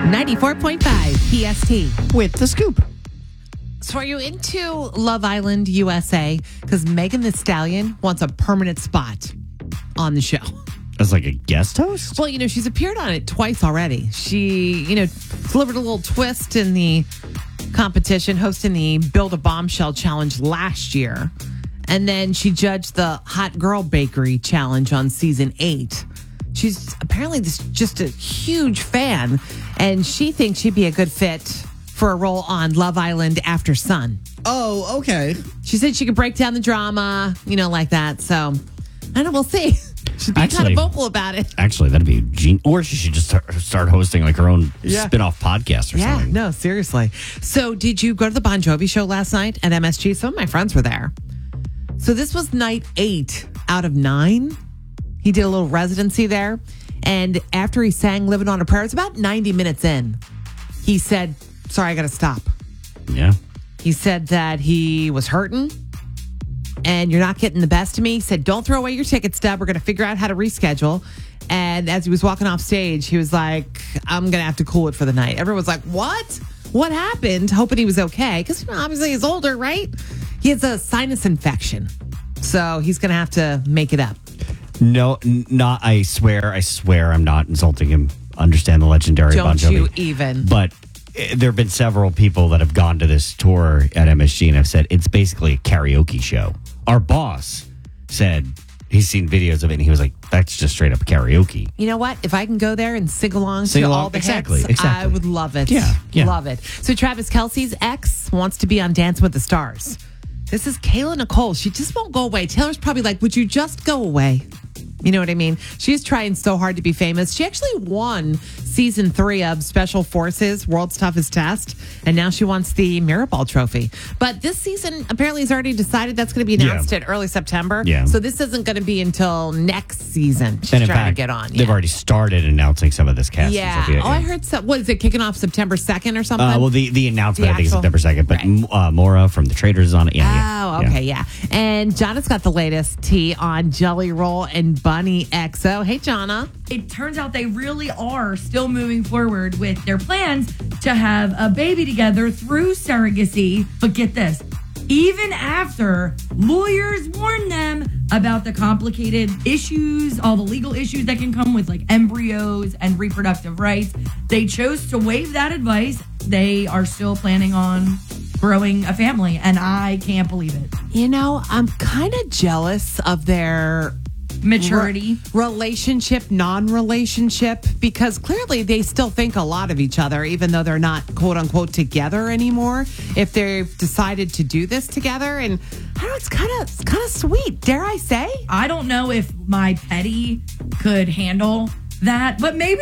94.5 PST. With the scoop. So are you into Love Island USA? Because Megan Thee Stallion wants a permanent spot on the show. As like a guest host? Well, she's appeared on it twice already. She, delivered a little twist in the competition, hosting the Build a Bombshell Challenge last year. And then she judged the Hot Girl Bakery Challenge on season 8. She's apparently just a huge fan, and she thinks she'd be a good fit for a role on Love Island After Sun. Oh, okay. She said she could break down the drama, like that. So, I don't know, we'll see. She'd be kind of vocal about it. Actually, that'd be genius. Or she should just start hosting like her own spin-off podcast or something. Yeah, no, seriously. So, did you go to the Bon Jovi show last night at MSG? Some of my friends were there. So, this was night 8 out of 9. He did a little residency there. And after he sang Living on a Prayer, it's about 90 minutes in. He said, sorry, I got to stop. Yeah. He said that he was hurting and you're not getting the best of me. He said, don't throw away your ticket stub. We're going to figure out how to reschedule. And as he was walking off stage, he was like, I'm going to have to cool it for the night. Everyone's like, what? What happened? Hoping he was okay. Because obviously he's older, right? He has a sinus infection. So he's going to have to make it up. No, I swear I'm not insulting him. Understand the legendary Bon Jovi. Don't you even. But there have been several people that have gone to this tour at MSG and have said it's basically a karaoke show. Our boss said he's seen videos of it and he was like, that's just straight up karaoke. You know what? If I can go there and sing along to all the hits, I would love it. Yeah. Love it. So Travis Kelce's ex wants to be on Dancing with the Stars. This is Kayla Nicole. She just won't go away. Taylor's probably like, would you just go away? You know what I mean? She's trying so hard to be famous. She actually won season 3 of Special Forces, World's Toughest Test, and now she wants the Mirrorball Trophy. But this season apparently is already decided that's going to be announced at early September. Yeah. So this isn't going to be until next season. She's and in trying fact, to get on. They've already started announcing some of this cast. Yeah. I heard what is it, kicking off September 2nd or something? Well, the announcement, I think, is September 2nd, but Maura from The Traders is on it. Oh, okay, yeah. And Jonna's got the latest tea on Jelly Roll and Bunny XO. Hey, Jonna. It turns out they really are still moving forward with their plans to have a baby together through surrogacy. But get this, even after lawyers warned them about the complicated issues, all the legal issues that can come with like embryos and reproductive rights, they chose to waive that advice. They are still planning on growing a family, and I can't believe it. I'm kind of jealous of their maturity, relationship, non-relationship, because clearly they still think a lot of each other, even though they're not quote unquote together anymore. If they've decided to do this together, and I don't know, it's kind of sweet. Dare I say? I don't know if my petty could handle that, but maybe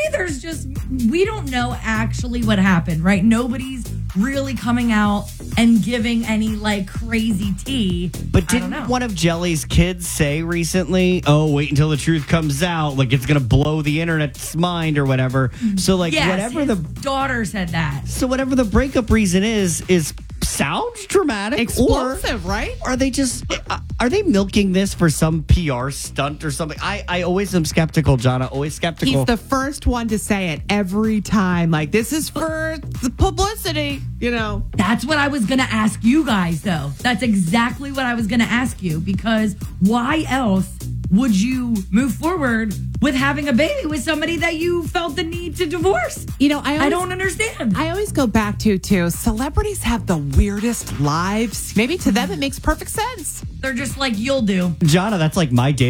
we don't know actually what happened, right? Nobody's really coming out and giving any like crazy tea. But didn't one of Jelly's kids say recently, oh, wait until the truth comes out, like it's gonna blow the internet's mind or whatever? So like whatever the daughter said that. So whatever the breakup reason is sounds dramatic, explosive, right? Are they milking this for some PR stunt or something? I always am skeptical, Jonna. Always skeptical. He's the first one to say it every time. Like, this is for the publicity, That's what I was going to ask you guys, though. That's exactly what I was going to ask you, because why else would you move forward with having a baby with somebody that you felt the need to divorce? I don't understand. I always go back to, celebrities have the weirdest lives. Maybe to them it makes perfect sense. They're just like, you'll do. Jonna, that's like my day.